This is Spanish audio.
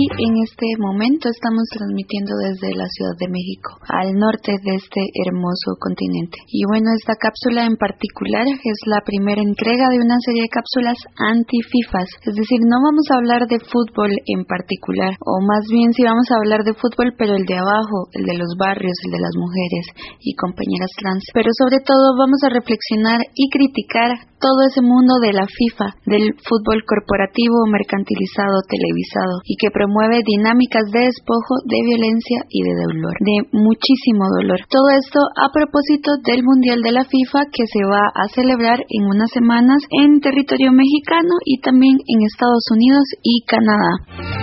en este momento estamos transmitiendo desde la Ciudad de México, al norte de este hermoso continente. Y bueno, esta cápsula en particular es la primera entrega de una serie de cápsulas anti-FIFAs, es decir, no vamos a hablar de fútbol en particular, o más bien sí vamos a hablar de fútbol, pero el de abajo, el de los barrios, el de las mujeres y compañeras trans. Pero sobre todo vamos a reflexionar y criticar todo ese mundo de la FIFA, del fútbol corporativo, mercantilizado, televisado, y que promueve dinámicas de despojo, de violencia y de dolor, de muchísimo dolor. Todo esto a propósito del Mundial de la FIFA que se va a celebrar en unas semanas en territorio mexicano y también en Estados Unidos y Canadá.